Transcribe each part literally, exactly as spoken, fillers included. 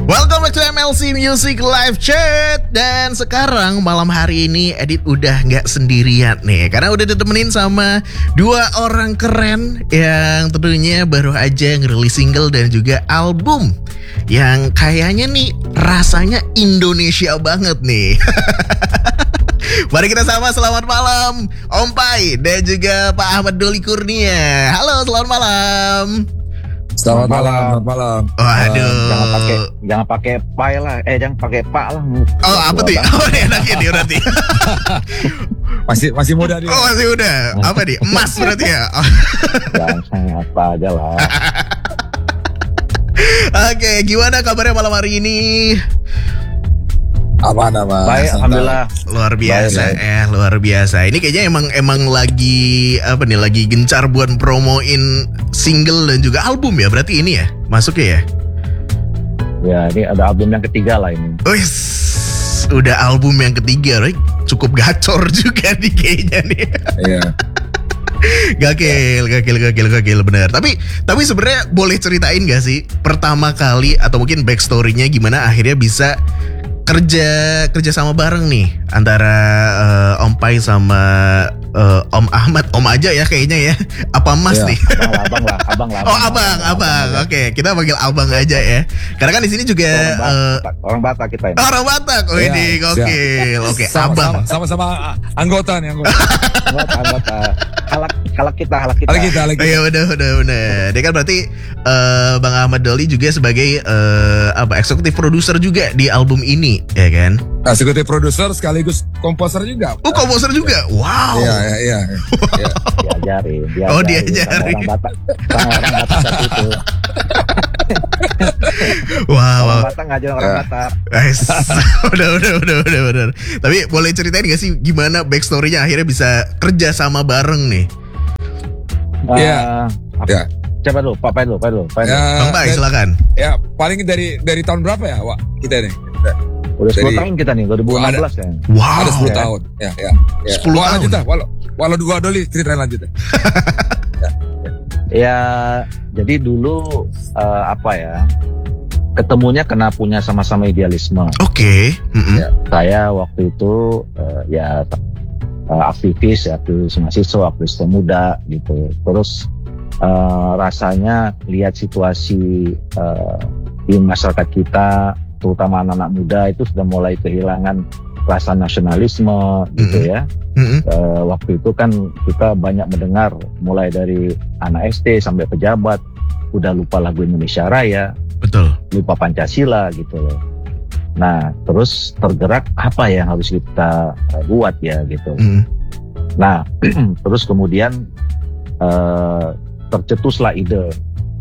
Welcome back to M L C Music Live Chat. Dan sekarang malam hari ini Edit udah gak sendirian nih, karena udah ditemenin sama dua orang keren yang tentunya baru aja ngerilis single dan juga album yang kayaknya nih rasanya Indonesia banget nih. Mari kita sama selamat malam Om Pai dan juga Pak Ahmad Doli Kurnia. Halo, selamat malam. Selamat malam, selamat malam. Waduh. Jangan pakai jangan pakai pai lah. Eh jangan pakai pak lah. Oh, apa tuh? Oh, ini enaknya nih berarti. masih masih muda dia. Oh, masih muda. Apa nih? Emas berarti ya. Jangan saya apa aja lah. Oke, gimana kabarnya malam hari ini? Aman, aman. Baik, alhamdulillah. Luar biasa, Baik, baik. eh luar biasa. Ini kayaknya emang emang lagi apa nih? Lagi gencar buat promoin single dan juga album ya. Berarti ini ya masuknya ya. Ya ini ada album yang ketiga lah ini. Wis, udah album yang ketiga, right? Cukup gacor juga nih kayaknya nih. Iya. Gakil, gakil, gakil, gakil, bener. Tapi, tapi sebenarnya boleh ceritain gak sih pertama kali atau mungkin backstory-nya gimana akhirnya bisa kerja kerja sama bareng nih antara uh, Om Pai sama uh, Om Ahmad, Om aja ya kayaknya ya. Apa Mas Iya. nih? Abang lah, abang lah, abang lah. Oh abang, abang. Oke, kita panggil abang aja ya. Karena kan di sini juga Orang uh, Batak, orang Batak kita ini. orang Batak. Oh Iya, ini gokil. Oke, abang. Sama sama anggota nih, anggota. Anggota, anggota. Halak, halak kita, halak kita. Lagi kita, lagi Oh, kita. iya udah udah udah. Dia kan berarti uh, Bang Ahmad Doli juga sebagai uh, apa eksekutif produser juga di album ini, ya kan? Nah, sebagai produser sekaligus komposer juga. Oh, komposer juga. Wow. Iya, iya, iya. Iya. Diajarin, diajarin. Oh, diajarin. Sama orang Batak, sama orang Batak satu itu. Wow. Orang wow. Batak ngajarin orang Ya. Batak. Guys, udah udah udah udah udah. Tapi boleh ceritain gak sih gimana backstory-nya akhirnya bisa kerja sama bareng nih? Iya. Eh, apa- Iya. Coba dulu, Pak Pai dulu, Pak dulu, Pai dulu. Ya, Bang Pai dan- silakan. ya, paling dari dari tahun berapa ya, Wak? Kita nih. Udah sepuluh Jadi- tahun kita nih, dua ribu enam belas kan. Wow. Ada sepuluh ya. tahun. Ya, ya. ya. sepuluh Wak, tahun. lanjut dah. Walau walau dua Doli ceritain lanjut dah. Ya, jadi dulu eh, apa ya? Ketemunya karena punya sama-sama idealisme. Oke. Mm-mm. Ya. Saya waktu itu eh, ya eh, aktivis, ya, aktivis mahasiswa, aktivis pemuda gitu. Terus eh, rasanya lihat situasi eh, di masyarakat kita, terutama anak-anak muda itu sudah mulai kehilangan rasa nasionalisme gitu Mhm. ya. Mm-mm. Eh, waktu itu kan kita banyak mendengar mulai dari anak S D sampai pejabat udah lupa lagu Indonesia Raya, Betul. lupa Pancasila gitu loh. Nah, terus tergerak apa yang harus kita eh, buat ya gitu. Mm. Nah, terus kemudian eh, tercetuslah ide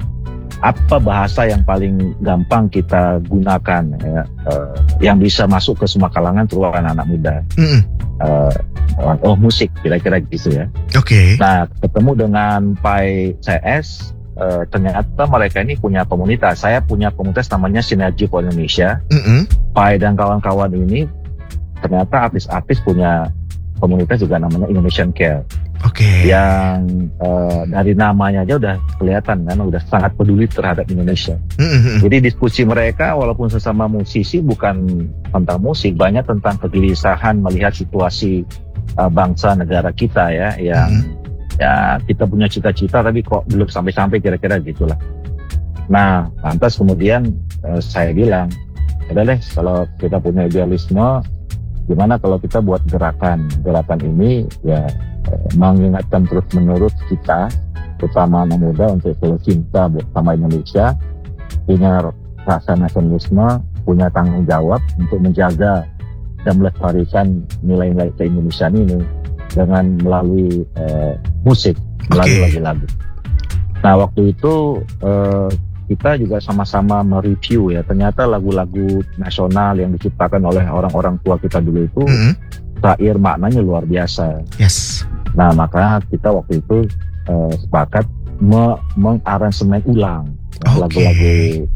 apa bahasa yang paling gampang kita gunakan ya, eh, yang bisa masuk ke semua kalangan terutama anak muda. Mm-mm. Eh, oh musik kira-kira gitu ya. Oke. Nah, ketemu dengan Pai C S, eh, ternyata mereka ini punya komunitas. Saya punya komunitas namanya Sinergi for Indonesia. Mm-mm. Pai dan kawan-kawan ini ternyata artis-artis punya komunitas juga namanya Indonesian Care. Oke. Yang eh, dari namanya aja udah kelihatan kan, udah sangat peduli terhadap Indonesia. Mm-mm. Jadi diskusi mereka walaupun sesama musisi bukan tentang musik, banyak tentang kegelisahan melihat situasi uh, bangsa negara kita ya, yang ya kita punya cita-cita tapi kok belum sampai-sampai kira-kira gitulah. Nah, lantas kemudian uh, saya bilang, udah deh kalau kita punya idealisme, gimana kalau kita buat gerakan? Gerakan ini ya uh, mengingatkan terus-menerus kita, terutama anak muda untuk selalu cinta sama Indonesia, punya rasa nasionalisme, punya tanggung jawab untuk menjaga dan melestarikan nilai-nilai keindonesiaan ini dengan melalui eh, musik, melalui Oke. lagu-lagu. Nah waktu itu eh, kita juga sama-sama mereview ya, ternyata lagu-lagu nasional yang diciptakan oleh orang-orang tua kita dulu itu Mm-mm. syair maknanya luar biasa. Yes. Nah maka kita waktu itu eh, sepakat me- mengaransemen ulang Oke. lagu-lagu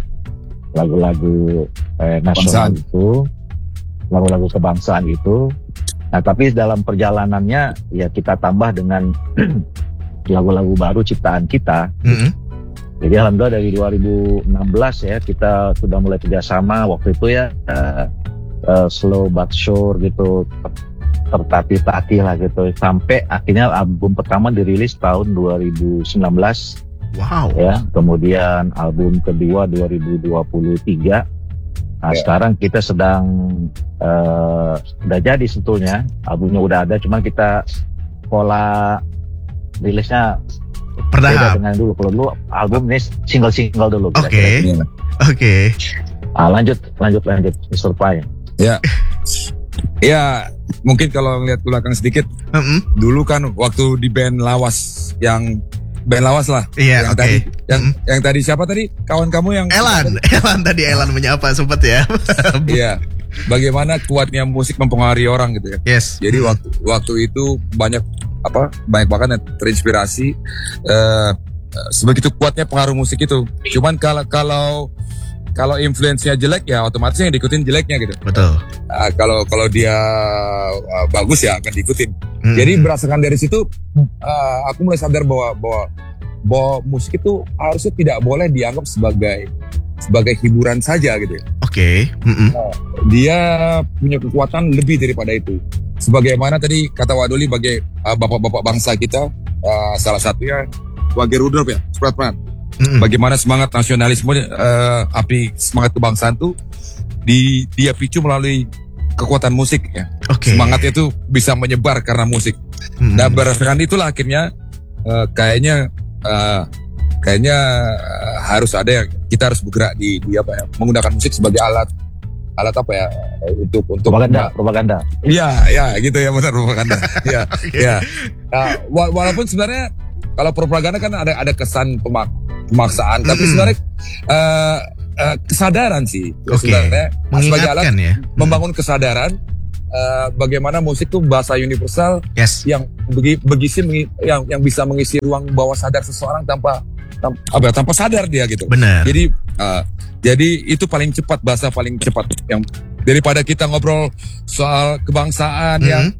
lagu-lagu eh, nasional Kebangsaan. itu, lagu-lagu kebangsaan itu. Nah tapi dalam perjalanannya ya kita tambah dengan lagu-lagu baru ciptaan kita. Mm-mm. Jadi alhamdulillah dari dua ribu enam belas ya kita sudah mulai kerjasama waktu itu ya uh, uh, slow but sure gitu, tertatih-tatih lah gitu, sampai akhirnya album pertama dirilis tahun dua ribu sembilan belas. Wow. Ya, kemudian album kedua dua ribu dua puluh tiga. Nah, Ya. sekarang kita sedang uh, udah jadi sebetulnya, albumnya udah ada, cuman kita pola rilisnya beda Bertahap. dengan dulu. Kalau dulu album ini single-single dulu. Oke. kira-kira. Oke. Ah, lanjut, lanjut, lanjut, mister Pai. Ya. Ya, mungkin kalau ngeliat ke belakang sedikit, Mm-mm. dulu kan waktu di band Lawas yang band Lawas lah. Iya, yang oke. tadi, yang Mm. yang tadi siapa tadi? Kawan kamu yang Elan, Elan tadi Elan menyapa sempat ya. Iya. Bagaimana kuatnya musik mempengaruhi orang gitu ya. Yes. Jadi Mm. waktu waktu itu banyak apa? Banyak banget yang terinspirasi. eh sebegitu kuatnya pengaruh musik itu. Cuman kalau kalau kalau influence-nya jelek ya otomatis yang diikutin jeleknya gitu. Betul. Ah, kalau kalau dia ah, bagus ya akan diikutin. Mm. Jadi berdasarkan dari situ ah, aku mulai sadar bahwa bahwa bahwa musik itu harusnya tidak boleh dianggap sebagai sebagai hiburan saja gitu ya. Oke. Mm-mm. Dia punya kekuatan lebih daripada itu. Sebagaimana tadi kata Wak Doli, bagai uh, bapak-bapak bangsa kita, uh, salah satunya Wage Rudolf ya, Supratman. Mm-mm. Bagaimana semangat nasionalisme, uh, api semangat kebangsaan itu di, dia picu melalui kekuatan musik ya. Oke. Semangatnya itu bisa menyebar karena musik. Mm-mm. Dan berdasarkan itulah akhirnya uh, kayaknya uh, kayaknya uh, harus ada yang kita harus bergerak di, di apa ya, menggunakan musik sebagai alat alat apa ya untuk untuk Propaganda, propaganda. Iya, ya gitu ya, benar propaganda. Iya, iya. Nah, wa- walaupun sebenarnya kalau propaganda kan ada ada kesan pemak- pemaksaan, tapi Mm-mm. sebenarnya uh, uh, kesadaran sih Oke. sebenarnya sebagai alat Mengingatkan ya. membangun kesadaran uh, bagaimana musik itu bahasa universal Yes. yang begi, begisi mengi- yang yang bisa mengisi ruang bawah sadar seseorang tanpa tanpa, apa, ya, tanpa sadar dia gitu. Benar. Jadi uh, jadi itu paling cepat, bahasa paling cepat yang daripada kita ngobrol soal kebangsaan Mm. yang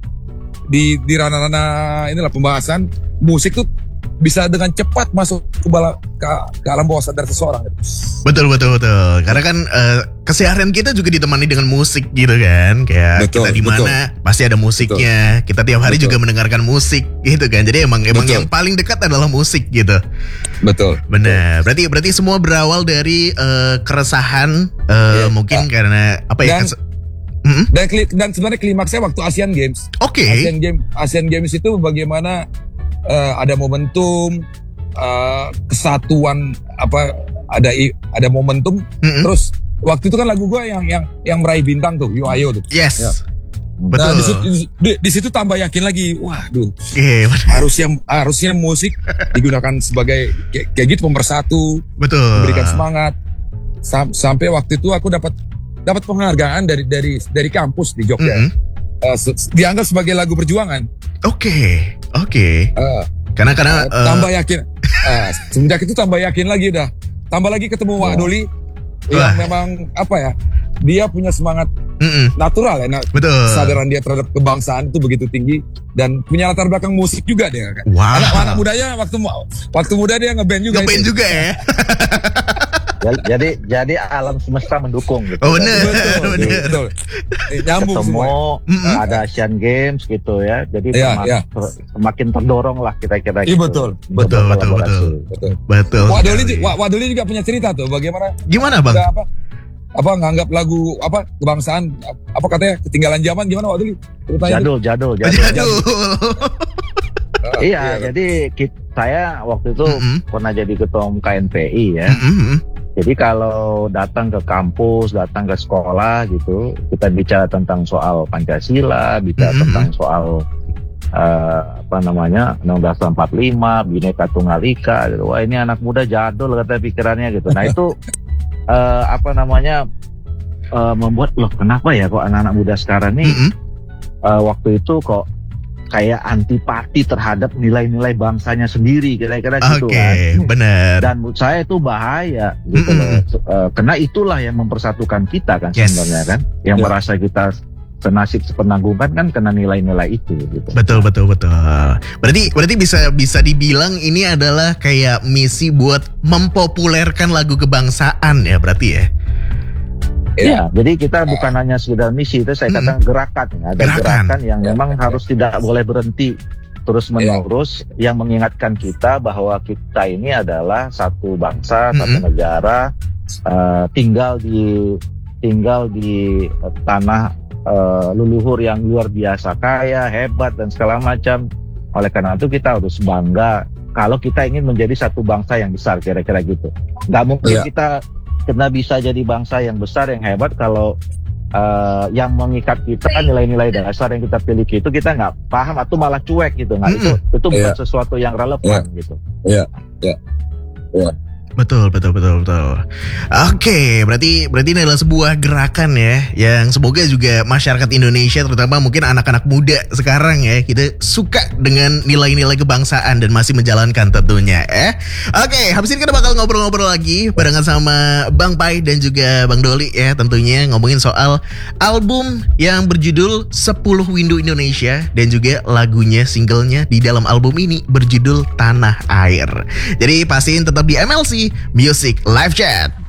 di di ranah-ranah inilah pembahasan, musik tuh bisa dengan cepat masuk ke, bala, ke, ke alam bawah sadar seseorang. Betul betul betul. Karena kan eh, keseharian kita juga ditemani dengan musik gitu kan. Kayak Betul, kita di mana pasti ada musiknya. Kita tiap hari Betul. juga mendengarkan musik gitu kan. Jadi emang emang Betul. yang paling dekat adalah musik gitu. Betul. Benar. Berarti berarti semua berawal dari eh, keresahan eh, Iya. mungkin karena apa ya? Dan- kes- Mm-mm. Dan kli- dan sebenarnya klimaksnya waktu Asian Games. Oke. Asian Games Asian Games itu bagaimana eh, ada momentum eh, kesatuan apa ada i- ada momentum. Mm-mm. Terus waktu itu kan lagu gua yang yang yang meraih bintang tuh, Yo Ayo tuh. Yes. Ya. Betul. Nah, di situ, di, di situ tambah yakin lagi, waduh, Iya, betul. harusnya harusnya musik digunakan sebagai kayak, kayak gitu pemersatu, Betul. memberikan semangat. Sam- sampai waktu itu aku dapat dapat penghargaan dari dari dari kampus di Jogja. Mm-mm. Eh, se- dianggap sebagai lagu perjuangan. Oke. Oke. Eh, Karena karena eh, eh, tambah yakin. Eh, semenjak itu tambah yakin lagi udah. Tambah lagi ketemu Wak Doli Wah. yang memang apa ya? Dia punya semangat mm-mm. natural ya. Nah, Betul. kesadaran dia terhadap kebangsaan itu begitu tinggi dan punya latar belakang musik juga dia kan. Wow. Anak, anak mudanya waktu waktu muda dia ngeband juga. Ngeband itu. juga ya. jadi jadi alam semesta mendukung gitu. Oh, bener. Betul, Bener. betul. Eh, Nyambung Ketemu semua. Mm-mm. ada Asian Games gitu ya. Jadi Iya, semak- iya. ter- semakin terdorong lah kita-kita Iya, gitu. betul. Untuk Betul, betul, berkolaborasi. betul. Betul. Betul. Wak Doli, sekali. Wak Wak Doli juga punya cerita tuh bagaimana Gimana bang? nggak apa apa nganggap lagu apa kebangsaan apa katanya ketinggalan zaman gimana Wak Doli? Ceritanya tuh. Jadul, jadul, jadul. Aduh. Ah, Iya, kan? jadi ki- saya waktu itu Mm-mm. pernah jadi ketua umum K N P I ya. Mm-mm. Jadi kalau datang ke kampus, datang ke sekolah gitu, kita bicara tentang soal Pancasila, bicara Mhm. tentang soal eh, apa namanya undang-undang dasar empat puluh lima, Bhinneka Tunggal Ika, gitu. Wah ini anak muda jadul kata pikirannya gitu. Nah itu eh, apa namanya eh, membuat loh kenapa ya kok anak-anak muda sekarang nih Mm-mm. eh, waktu itu kok kayak antipati terhadap nilai-nilai bangsanya sendiri kira-kira gitu Oke, kan. benar. Dan menurut saya itu bahaya gitu Mm-mm. loh. Eh, karena itulah yang mempersatukan kita kan Yes. sebenarnya kan. Yang Ya. merasa kita senasib sepenanggungan kan kena nilai-nilai itu gitu. Betul betul betul. Berarti berarti bisa bisa dibilang ini adalah kayak misi buat mempopulerkan lagu kebangsaan ya berarti ya. Ya, jadi kita bukan hanya sekedar misi, itu saya Mm-mm. katakan gerakan, ya. Ada Gerakan. gerakan yang memang harus tidak boleh berhenti terus menerus, yang mengingatkan kita bahwa kita ini adalah satu bangsa, satu Mm-mm. negara, uh, tinggal di tinggal di uh, tanah uh, leluhur yang luar biasa kaya, hebat dan segala macam. Oleh karena itu kita harus bangga kalau kita ingin menjadi satu bangsa yang besar, kira-kira gitu. Nggak mungkin Iya. kita kita bisa jadi bangsa yang besar yang hebat kalau uh, yang mengikat kita nilai-nilai dasar yang kita miliki itu kita nggak paham atau malah cuek gitu. Nggak, itu itu bukan Iya. sesuatu yang relevan gitu. Iya, iya, iya. Betul, betul, betul, betul. Oke, berarti berarti ini adalah sebuah gerakan ya, yang semoga juga masyarakat Indonesia, terutama mungkin anak-anak muda sekarang ya, kita suka dengan nilai-nilai kebangsaan dan masih menjalankan tentunya. Eh, oke, habis ini kita bakal ngobrol-ngobrol lagi barengan sama Bang Pai dan juga Bang Doli ya, tentunya ngomongin soal album yang berjudul sepuluh Windu Indonesia dan juga lagunya, singlenya di dalam album ini berjudul Tanah Air. Jadi pastiin tetap di M L C Music Live Chat.